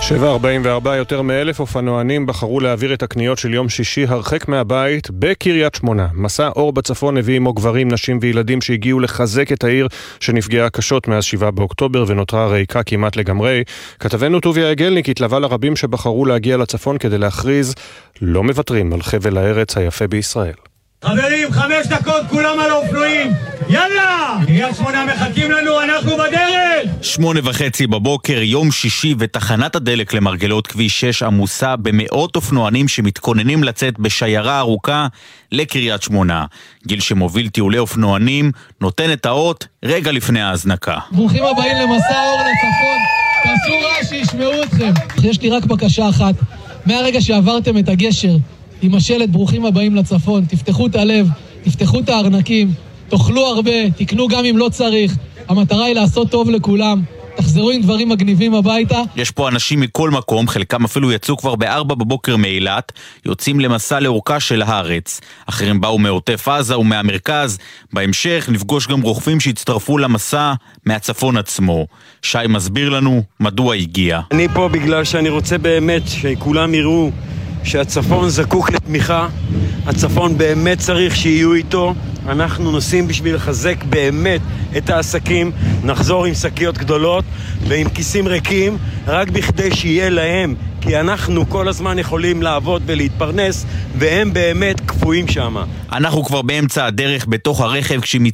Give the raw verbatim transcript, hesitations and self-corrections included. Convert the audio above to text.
שבע ארבעים וארבע, יותר מאלף אופנוענים בחרו להעביר את הקניות של יום שישי הרחק מהבית בקריית שמונה. מסע אור בצפון הביא עמו גברים, נשים וילדים שהגיעו לחזק את העיר שנפגעה קשות מאז שבעה באוקטובר ונותרה ריקה כמעט לגמרי. כתבנו טוביה יגלניק התלווה לרבים שבחרו להגיע לצפון כדי להכריז לא מוותרים על חבל הארץ היפה בישראל. חברים, חמש דקות כולם על האופנועים, יאללה! קריית שמונה מחכים לנו, אנחנו בדרך! שמונה וחצי בבוקר, יום שישי, ותחנת הדלק למרגלות כביש שש עמוסה במאות אופנוענים שמתכוננים לצאת בשיירה ארוכה לקריית שמונה. גיל שמוביל טיולי אופנוענים נותן את האות רגע לפני ההזנקה. ברוכים הבאים למסע אור לצפון, תעשו רע שישמעו אתכם. יש לי רק בקשה אחת, מהרגע שעברתם את הגשר עם השלט ברוכים הבאים לצפון, תפתחו את הלב, תפתחו את הארנקים, תאכלו הרבה, תקנו גם אם לא צריך. המטרה היא לעשות טוב לכולם. תחזרו עם דברים מגניבים הביתה. יש פה אנשים מכל מקום, חלקם אפילו יצאו כבר בארבע בבוקר מאילת, יוצאים למסע לאורכה של הארץ. אחרים באו מעוטף עזה ומהמרכז. בהמשך נפגוש גם רוכבים שהצטרפו למסע מהצפון עצמו. שי מסביר לנו מדוע הגיע. אני פה בגלל שאני רוצה באמת שכולם יראו שהצפון זקוק לתמיכה, הצפון באמת צריך שיהיו איתו. אנחנו נוסעים בשביל לחזק באמת את העסקים, נחזור עם שקיות גדולות ועם כיסים ריקים, רק בכדי שיהיה להם, כי אנחנו כל הזמן יכולים לעבוד ולהתפרנס, והם באמת קפואים שם. אנחנו כבר באמצע הדרך בתוך הרכב, כשמצטרפים